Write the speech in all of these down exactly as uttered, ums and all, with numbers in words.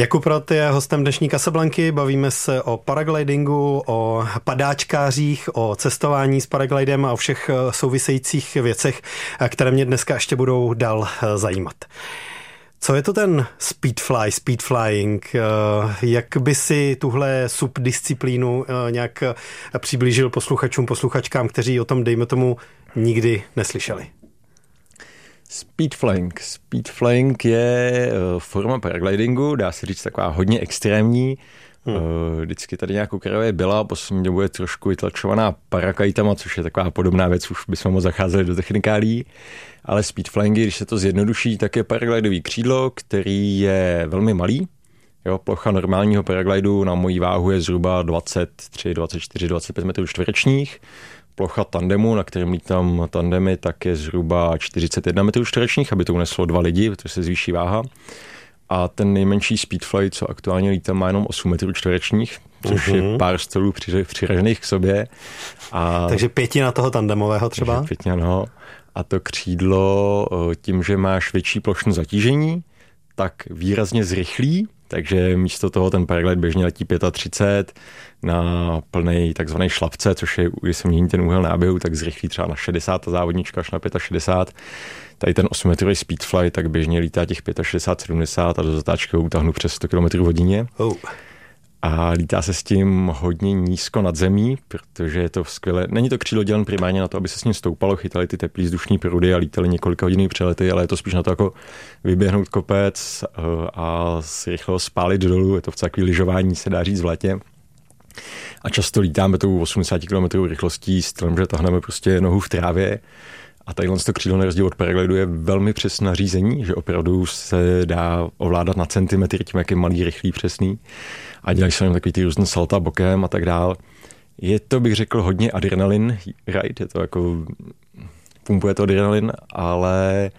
Jakub Rott je hostem dnešní Casablanky, bavíme se o paraglidingu, o padáčkářích, o cestování s paraglidem a o všech souvisejících věcech, které mě dneska ještě budou dál zajímat. Co je to ten speedfly, speedflying? Jak by si tuhle subdisciplínu nějak přiblížil posluchačům, posluchačkám, kteří o tom, dejme tomu, nikdy neslyšeli? Speedflying. Speedflying je forma paraglidingu, dá se říct taková hodně extrémní. Hmm. Vždycky tady nějakou krajové byla, poslední dobu je trošku vytlačovaná parakajtama, což je taková podobná věc, už bychom moc zacházeli do technikálí. Ale speedflyingy, když se to zjednoduší, tak je paraglidový křídlo, který je velmi malý. Jo, plocha normálního paraglidu na mojí váhu je zhruba dvacet tři, dvacet čtyři, dvacet pět metrů čtverečních. Plocha tandemu, na kterém lítám tandemy, tak je zhruba čtyřicet jedna metrů čtverečních, aby to uneslo dva lidi, protože se zvýší váha. A ten nejmenší speedfly, co aktuálně lítám, má jenom osm metrů čtverečních, což uh-huh. je pár stolů při, přiražených k sobě. A takže pětina toho tandemového třeba? Pětina, no. A to křídlo tím, že máš větší plošné zatížení, tak výrazně zrychlí, takže místo toho ten paraglid běžně letí třicet pět na plnej takzvaný šlapce, což je, když se mění ten úhel náběhu, tak zrychlí třeba na šedesát, ta závodnička až na šedesát pět. Tady ten osmimetrový speedfly tak běžně lítá těch šedesát pět sedmdesát a do zatáčky ho utáhnu přes sto kilometrů hodině. Oh. A lítá se s tím hodně nízko nad zemí, protože je to skvělé. Není to křídlo dělen primárně na to, aby se s ním stoupalo, chytali ty teplý vzdušní proudy a lítali několika hodinný přelety, ale je to spíš na to jako vyběhnout kopec a rychle spálit dolů. Je to v takový lyžování, se dá říct v létě. A často lítáme tou osmdesát kilometrů rychlostí s tím, že tahneme prostě nohu v trávě. A tadyhle to křídlo na rozdíl od paraglidu je velmi přesné řízení, že opravdu se dá ovládat na centimetry tím, jak je malý, rychlý, přesný. A dělají se jenom takový ty různé salta bokem a tak dál. Je to, bych řekl, hodně adrenalin ride, je to jako, pumpuje to adrenalin, ale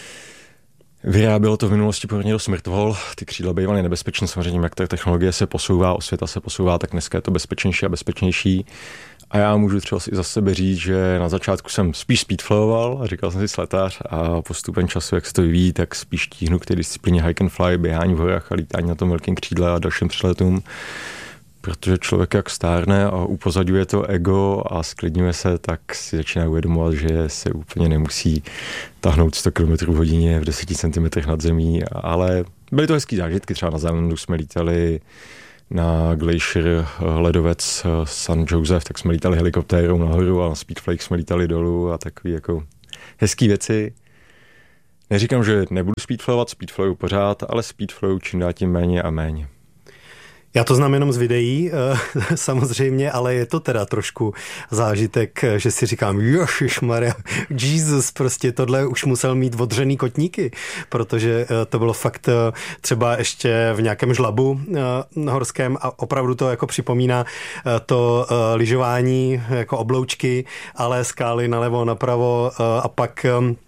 vyrábělo to v minulosti poměrně dost mrtvol. Ty křídla bývaly nebezpečné, samozřejmě, jak ta technologie se posouvá, osvěta se posouvá, tak dneska je to bezpečnější a bezpečnější. A já můžu třeba si za sebe říct, že na začátku jsem spíš speedflowoval a říkal jsem si sletář a postupem času, jak se to vyvíjí, tak spíš tíhnu k té disciplíně hike and fly, běhání v horách a lítání na tom velkém křídle a dalším přeletům. Protože člověk jak stárne a upozadňuje to ego a sklidňuje se, tak si začíná uvědomovat, že se úplně nemusí tahnout sto kilometrů hodině v deseti centimetrech nad zemí, ale byly to hezký zážitky, třeba na Zélandu jsme lítali na Glacier ledovec San Josef, tak jsme lítali helikoptérou nahoru a na Speedflake jsme lítali dolů a takový jako hezký věci. Neříkám, že nebudu speedflowovat, speedflowu pořád, ale speedflow čím dál tím méně a méně. Já to znám jenom z videí, samozřejmě, ale je to teda trošku zážitek, že si říkám, ježišmarja, Jesus, prostě tohle už musel mít odřený kotníky, protože to bylo fakt třeba ještě v nějakém žlabu horském a opravdu to jako připomíná to lyžování jako obloučky, ale skály nalevo, napravo a pak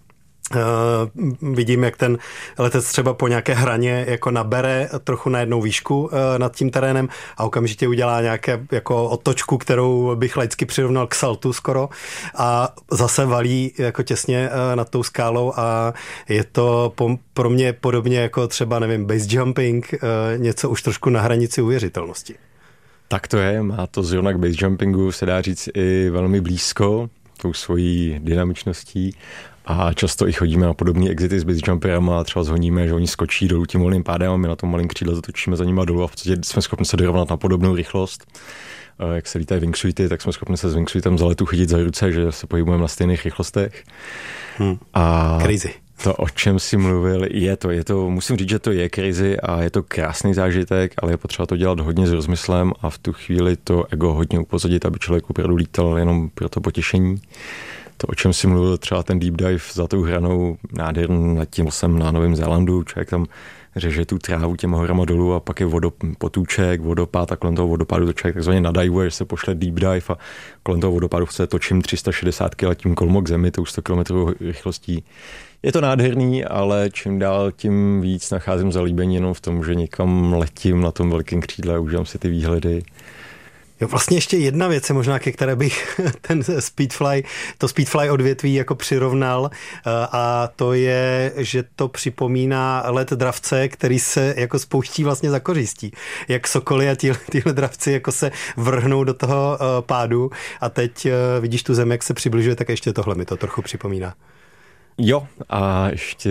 Uh, vidím, jak ten letec třeba po nějaké hraně jako nabere trochu na jednou výšku uh, nad tím terénem a okamžitě udělá nějaké jako otočku, kterou bych laicky přirovnal k saltu skoro a zase valí jako těsně uh, nad tou skálou a je to po, pro mě podobně jako třeba, nevím, base jumping, uh, něco už trošku na hranici uvěřitelnosti. Tak to je, má to zrovna k base jumpingu, se dá říct i velmi blízko, tou svojí dynamičností. A často i chodíme na podobné exity s basejumperama a třeba zhoníme, že oni skočí dolů tím volným pádem a my na tom malém křídle zatočíme za nima dolů a v podstatě jsme schopni se dorovnat na podobnou rychlost. Jak se lítají wingsuity, tak jsme schopni se s wingsuitem za letu chytit za ruce, že se pohybujeme na stejných rychlostech. Hmm. A crazy. To, o čem si mluvil, je to, je to, musím říct, že to je crazy a je to krásný zážitek, ale je potřeba to dělat hodně s rozmyslem a v tu chvíli to ego hodně upozadit, aby člověk opravdu lítal jenom pro to potěšení. To, o čem si mluvil, třeba ten deep dive za tou hranou, nádherný, nad tím jsem na Novém Zélandu, člověk tam řeže tu trávu těma horama dolů a pak je vodop, potůček, vodopád a kolem toho vodopádu to člověk takzvaně nadajuje, že se pošle deep dive a kolem toho vodopádu se točím tři sta šedesát kilometrů letím kolmo k zemi, tou sto kilometrů rychlostí. Je to nádherný, ale čím dál tím víc nacházím zalíbení jenom v tom, že někam letím na tom velkém křídle a užívám si ty výhledy. Jo, vlastně ještě jedna věc je možná, ke které bych ten Speedfly, to Speedfly odvětví jako přirovnal, a to je, že to připomíná let dravce, který se jako spouští vlastně za kořistí. Jak sokoly a tyhle dravci jako se vrhnou do toho pádu a teď vidíš tu zem, jak se přibližuje, tak ještě tohle mi to trochu připomíná. Jo, a ještě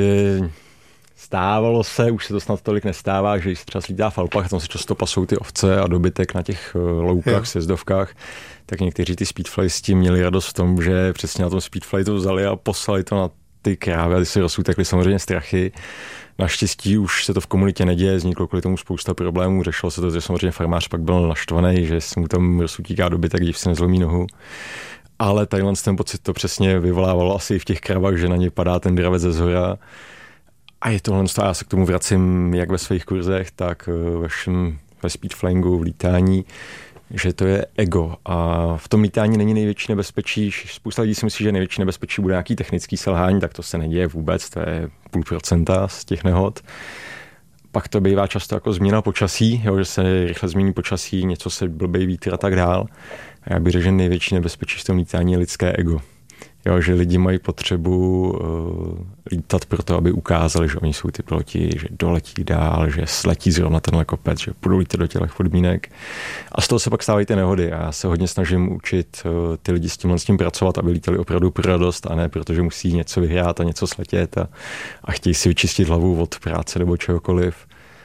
stávalo se, už se to snad tolik nestává, že když třeba slítá v Alpách, tam se často pasou ty ovce a dobytek na těch loukách, sjezdovkách, tak někteří ty speedflysti měli radost v tom, že přesně na tom speedfly to vzali a poslali to na ty krávy a ty se rozsútekly samozřejmě strachy. Naštěstí už se to v komunitě neděje, vzniklo kvůli tomu spousta problémů, řešilo se to, že samozřejmě farmář pak byl naštvaný, že se mu tam rozsútíká dobytek, když se nezlomí nohu. Ale tadyhle ten pocit to přesně vyvolávalo asi i v těch kravách, že na ně padá ten dravec ze zhora. A je tohle, já se k tomu vracím jak ve svých kurzech, tak ve všem, ve speedflyingu, v lítání, že to je ego. A v tom lítání není největší nebezpečí. Spousta lidí si myslí, že největší nebezpečí bude nějaký technický selhání, tak to se neděje vůbec, to je půl procenta z těch nehod. Pak to bývá často jako změna počasí, jo, že se rychle změní počasí, něco se blbej vítr a tak dál. A já bych řekl, že největší nebezpečí v tom lítání je lidské ego. Jo, že lidi mají potřebu uh, lítat proto, aby ukázali, že oni jsou ty piloti, že doletí dál, že sletí zrovna tenhle kopec, že budou lítat do těch podmínek. A z toho se pak stávají ty nehody. A já se hodně snažím učit uh, ty lidi s tímhle s tím pracovat, aby lítali opravdu pro radost a ne protože musí něco vyhrát a něco sletět a, a chtějí si vyčistit hlavu od práce nebo čehokoliv.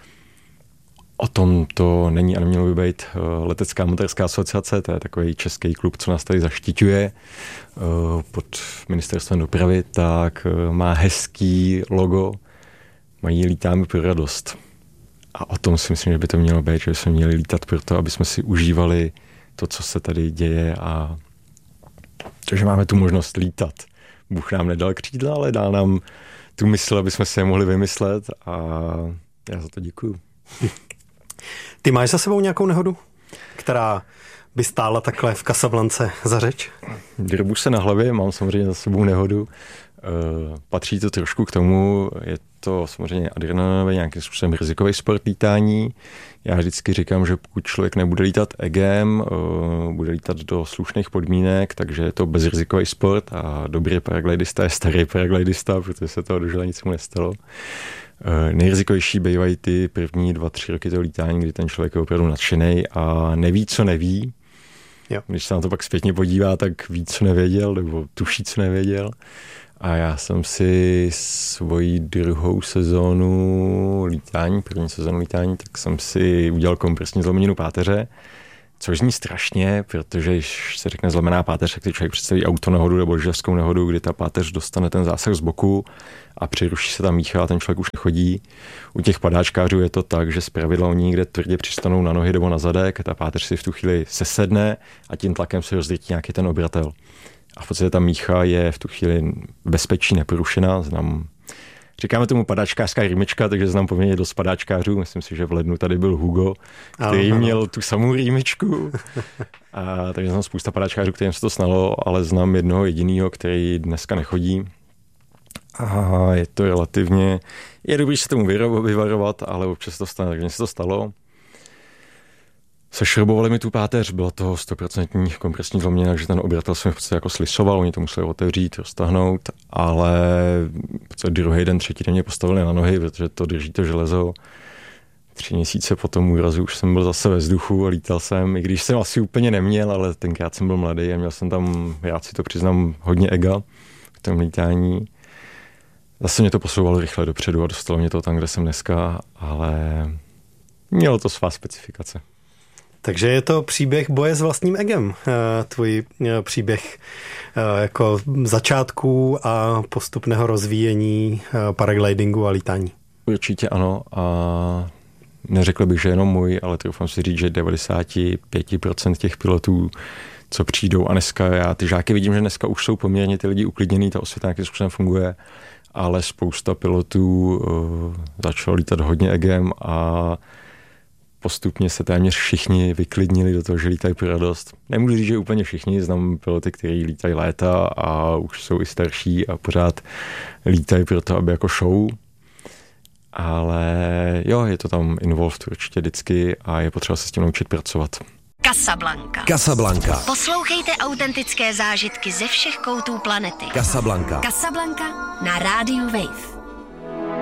O tom to není a nemělo by být letecká motorská asociace, to je takový český klub, co nás tady zaštiťuje pod ministerstvem dopravy, tak má hezký logo, mají lítáme pro radost. A o tom si myslím, že by to mělo být, že bychom měli lítat proto, aby jsme si užívali to, co se tady děje a to, že máme tu možnost lítat. Bůh nám nedal křídla, ale dal nám tu mysl, aby jsme si je mohli vymyslet a já za to děkuju. Ty máš za sebou nějakou nehodu, která by stála takhle v Casablance za řeč? Drbu se na hlavě, mám samozřejmě za sebou nehodu. E, patří to trošku k tomu, je to samozřejmě adrenalinový nějakým způsobem rizikový sport lítání. Já vždycky říkám, že pokud člověk nebude lítat egem, e, bude lítat do slušných podmínek, takže je to bezrizikový sport a dobrý paraglidista je starý paraglidista, protože se toho dožila, nic mu nestalo. Nejrizikovější bývají ty první dva, tři roky toho lítání, kdy ten člověk je opravdu nadšenej a neví, co neví. Jo. Když se na to pak zpětně podívá, tak ví, co nevěděl, nebo tuší, co nevěděl. A já jsem si svoji druhou sezónu lítání, první sezónu lítání, tak jsem si udělal kompresní zlomeninu páteře, což zní strašně, protože když se řekne zlomená páteř, tak si člověk představí autonehodu nebo lyžařskou nehodu, kdy ta páteř dostane ten zásah z boku a přiruší se tam mícha a ten člověk už nechodí. U těch padáčkářů je to tak, že zpravidla oni někde tvrdě přistanou na nohy nebo na zadek, ta páteř si v tu chvíli sesedne a tím tlakem se rozdrtí nějaký ten obratel. A v podstatě ta mícha je v tu chvíli bezpečí neporušená. Znám, říkáme tomu padáčkářská rýmička, takže znám poměrně dost padáčkářů. Myslím si, že v lednu tady byl Hugo, který ano, měl tu samou rýmičku. A takže znám spousta padáčkářů, kterým se to snalo, ale znám jednoho jedinýho, který dneska nechodí. A je to relativně, je dobrý se tomu vyvarovat, ale občas to stane, takže se to stalo. Sešrobovali mi tu páteř, bylo to sto procent kompresní zlomenina, takže ten obratel se mi v podstatě jako slisoval, oni to museli otevřít, roztáhnout, ale v podstatě druhý den, třetí den mě postavili na nohy, protože to drží to železo. Tři měsíce po tom úrazu už jsem byl zase ve vzduchu a lítal jsem, i když jsem asi úplně neměl, ale tenkrát jsem byl mladý a měl jsem tam, já si to přiznám, hodně ega v tom lítání. Zase mě to posouvalo rychle dopředu a dostalo mě to tam, kde jsem dneska, ale mělo to svá specifikace. Takže je to příběh boje s vlastním egem, tvůj příběh jako začátků a postupného rozvíjení paraglidingu a lítání. Určitě ano a neřekl bych, že jenom můj, ale troufám si říct, že devadesát pět procent těch pilotů, co přijdou a dneska já ty žáky vidím, že dneska už jsou poměrně ty lidi uklidněný, ta osvěta nějakým způsobem funguje, ale spousta pilotů uh, začalo lítat hodně egem a postupně se téměř všichni vyklidnili do toho, že lítají pro radost. Nemůžu říct, že úplně všichni, znám piloty, kteří lítají léta a už jsou i starší a pořád lítají pro to, aby jako show. Ale jo, je to tam involved určitě vždycky a je potřeba se s tím naučit pracovat. Casablanca. Casablanca. Poslouchejte autentické zážitky ze všech koutů planety. Casablanca. Casablanca na rádiu Wave.